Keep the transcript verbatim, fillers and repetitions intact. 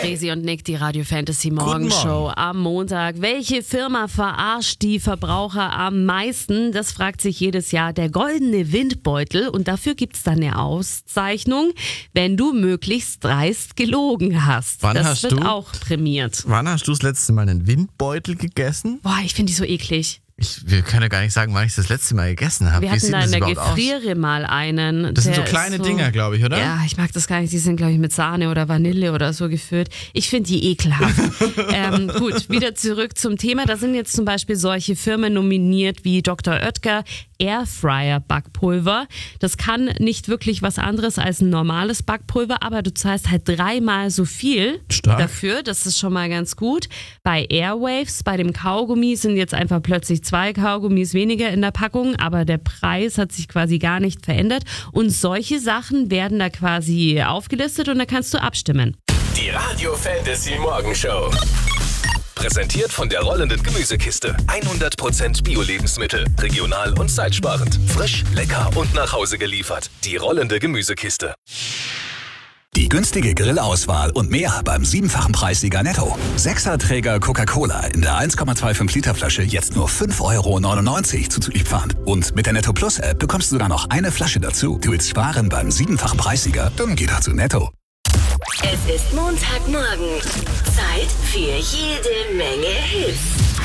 Resi und Nick, die Radio Fantasy Morgenshow am Montag. Welche Firma verarscht die Verbraucher am meisten? Das fragt sich jedes Jahr der Goldene Windbeutel. Und dafür gibt es dann eine Auszeichnung, wenn du möglichst dreist gelogen hast. Wann das hast wird du- auch prämiert. Wann hast du das letzte Mal einen Windbeutel gegessen? Boah, ich finde die so eklig. Ich, wir können ja gar nicht sagen, wann ich das letzte Mal gegessen habe. Wir Wie hatten sieht da das in der überhaupt aus? Gefriere mal einen. Das sind so der kleine ist Dinger, glaube ich, oder? Ja, ich mag das gar nicht. Die sind, glaube ich, mit Sahne oder Vanille oder so gefüllt. Ich finde die ekelhaft. ähm, gut, wieder zurück zum Thema. Da sind jetzt zum Beispiel solche Firmen nominiert wie Doktor Oetker Airfryer Backpulver. Das kann nicht wirklich was anderes als ein normales Backpulver, aber du zahlst halt dreimal so viel Stark. dafür. Das ist schon mal ganz gut. Bei Airwaves, bei dem Kaugummi sind jetzt einfach plötzlich zwei Kaugummis weniger in der Packung, aber der Preis hat sich quasi gar nicht verändert. Und solche Sachen werden da quasi aufgelistet und da kannst du abstimmen. Die Radio Fantasy Morgenshow. Präsentiert von der rollenden Gemüsekiste. hundert Prozent Bio-Lebensmittel. Regional und zeitsparend. Frisch, lecker und nach Hause geliefert. Die rollende Gemüsekiste. Die günstige Grillauswahl und mehr beim siebenfachen Preissieger Netto. Sechserträger Coca-Cola in der eins Komma fünfundzwanzig Liter Flasche jetzt nur fünf Euro neunundneunzig zuzüglich Pfand. Und mit der Netto Plus App bekommst du sogar noch eine Flasche dazu. Du willst sparen beim siebenfachen Preissieger? Dann geh doch zu Netto. Es ist Montagmorgen. Zeit für jede Menge Hits.